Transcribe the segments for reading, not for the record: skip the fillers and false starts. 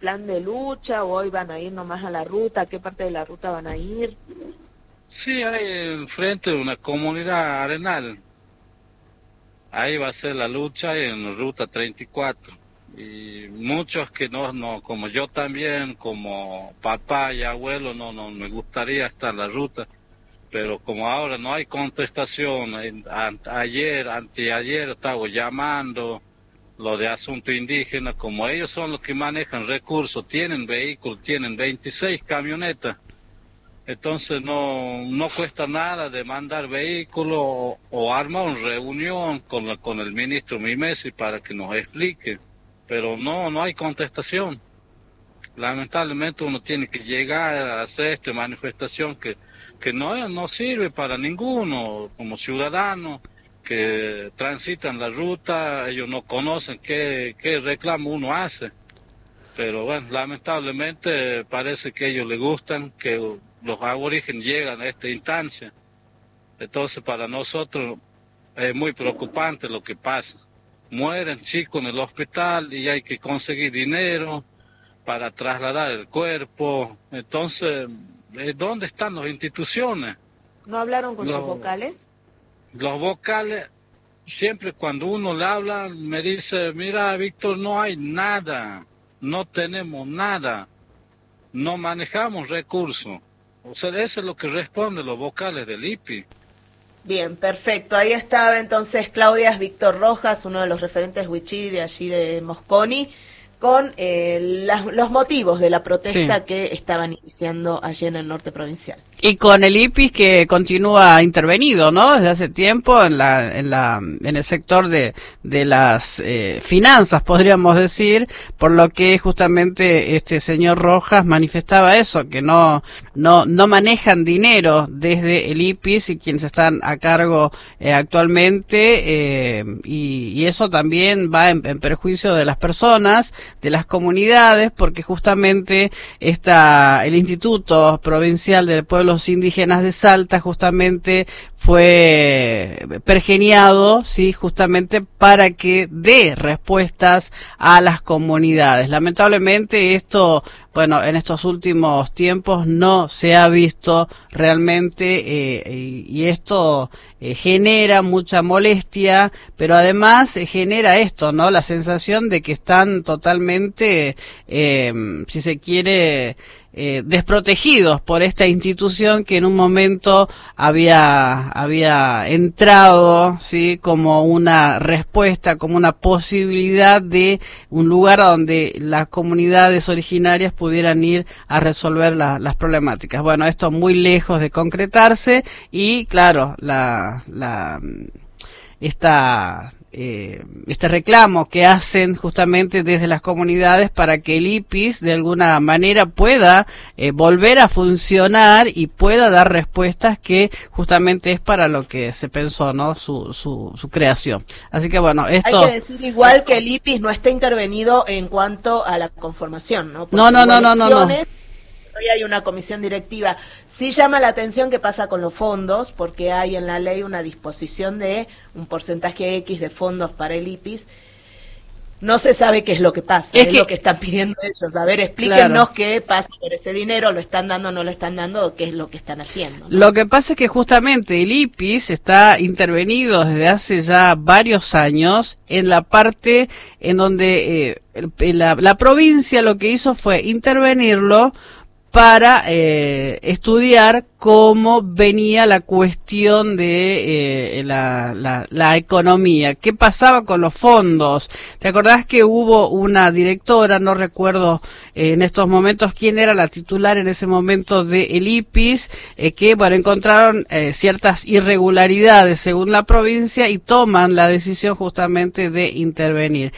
plan de lucha o hoy van a ir nomás a la ruta? ¿A qué parte de la ruta van a ir? Sí, hay enfrente de una comunidad arenal. Ahí va a ser la lucha en Ruta 34. Y muchos que no, como yo también, como papá y abuelo, no me gustaría estar en la ruta. Pero como ahora no hay contestación, anteayer estaba llamando lo de asunto indígena, como ellos son los que manejan recursos, tienen vehículos, tienen 26 camionetas. Entonces no cuesta nada de mandar vehículos o armar una reunión con el ministro Mimesi para que nos explique, pero no hay contestación. Lamentablemente uno tiene que llegar a hacer esta manifestación que no sirve para ninguno como ciudadano que transitan la ruta, ellos no conocen qué reclamo uno hace. Pero bueno, lamentablemente parece que a ellos les gustan que los aborígenes llegan a esta instancia. Entonces para nosotros es muy preocupante lo que pasa. Mueren chicos en el hospital y hay que conseguir dinero para trasladar el cuerpo. Entonces, ¿dónde están las instituciones? ¿No hablaron con sus vocales? Los vocales, siempre cuando uno le habla, me dice, mira, Víctor, no hay nada, no tenemos nada, no manejamos recursos. O sea, eso es lo que responden los vocales del IPI. Bien, perfecto. Ahí estaba entonces Claudia Víctor Rojas, uno de los referentes Wichí de allí de Mosconi, con los motivos de la protesta que estaban iniciando allí en el norte provincial. Y con el IPIS que continúa intervenido, ¿no? Desde hace tiempo en el sector de las finanzas, podríamos decir, por lo que justamente este señor Rojas manifestaba eso, que no manejan dinero desde el IPIS y quienes están a cargo actualmente, y eso también va en perjuicio de las personas, de las comunidades, porque justamente el Instituto Provincial del Pueblo Indígenas de Salta justamente fue pergeniado, sí, justamente para que dé respuestas a las comunidades. Lamentablemente esto, bueno, en estos últimos tiempos no se ha visto realmente, y esto genera mucha molestia, pero además genera esto, ¿no? La sensación de que están totalmente, si se quiere, desprotegidos por esta institución que en un momento había entrado, sí, como una respuesta, como una posibilidad de un lugar donde las comunidades originarias pudieran ir a resolver las problemáticas. Bueno, esto muy lejos de concretarse y claro, este reclamo que hacen justamente desde las comunidades para que el IPIS de alguna manera pueda volver a funcionar y pueda dar respuestas que justamente es para lo que se pensó, ¿no? Su creación. Así que bueno, esto... Hay que decir igual que el IPIS no está intervenido en cuanto a la conformación, ¿no? Porque no. Hoy hay una comisión directiva. Sí llama la atención qué pasa con los fondos, porque hay en la ley una disposición de un porcentaje X de fondos para el IPIS. No se sabe qué es lo que pasa, es lo que están pidiendo ellos. A ver, explíquenos qué pasa por ese dinero, lo están dando, no lo están dando, qué es lo que están haciendo, ¿no? Lo que pasa es que justamente el IPIS está intervenido desde hace ya varios años en la parte en donde la provincia lo que hizo fue intervenirlo para estudiar cómo venía la cuestión de la economía, qué pasaba con los fondos. ¿Te acordás que hubo una directora, no recuerdo en estos momentos quién era la titular en ese momento de el IPIS, que bueno, encontraron ciertas irregularidades según la provincia y toman la decisión justamente de intervenir?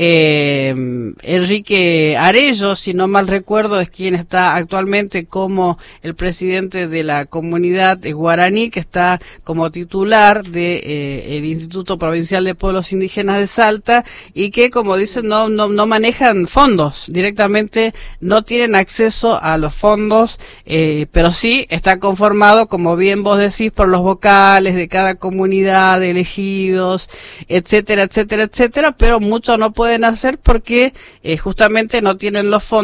Enrique Arello, si no mal recuerdo, es quien está actualmente como el presidente de la comunidad guaraní, que está como titular de el Instituto Provincial de Pueblos Indígenas de Salta, y que, como dicen, no manejan fondos directamente, no tienen acceso a los fondos, pero sí está conformado, como bien vos decís, por los vocales de cada comunidad, de elegidos, etcétera, etcétera, etcétera, pero mucho no pueden hacer porque justamente no tienen los fondos